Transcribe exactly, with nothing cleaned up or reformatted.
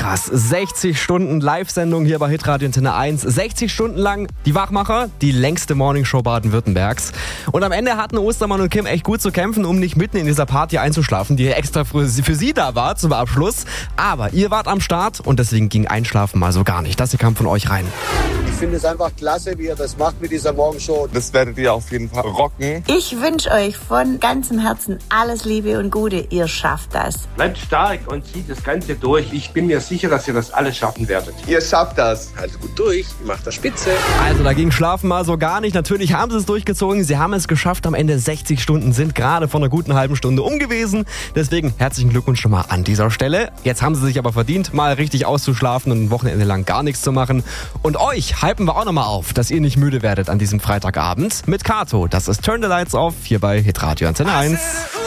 krass. sechzig Stunden Live-Sendung hier bei Hitradio Antenne eins. sechzig Stunden lang die Wachmacher, die längste Morningshow Baden-Württembergs. Und am Ende hatten Ostermann und Kim echt gut zu kämpfen, um nicht mitten in dieser Party einzuschlafen, die extra für sie da war zum Abschluss. Aber ihr wart am Start und deswegen ging Einschlafen mal so gar nicht. Das hier kam von euch rein. Ich finde es einfach klasse, wie ihr das macht mit dieser Morgenshow. Das werdet ihr auf jeden Fall rocken. Ich wünsche euch von ganzem Herzen alles Liebe und Gute. Ihr schafft das. Bleibt stark und zieht das Ganze durch. Ich bin mir sicher, dass ihr das alles schaffen werdet. Ihr schafft das. Haltet gut durch, ihr macht das spitze. Also da ging Schlafen mal so gar nicht. Natürlich haben sie es durchgezogen. Sie haben es geschafft. Am Ende sechzig Stunden sind gerade von einer guten halben Stunde um gewesen. Deswegen herzlichen Glückwunsch schon mal an dieser Stelle. Jetzt haben sie sich aber verdient, mal richtig auszuschlafen und ein Wochenende lang gar nichts zu machen. Und euch hypen wir auch nochmal auf, dass ihr nicht müde werdet an diesem Freitagabend mit Kato. Das ist Turn the Lights Off hier bei Hitradio Antenne eins.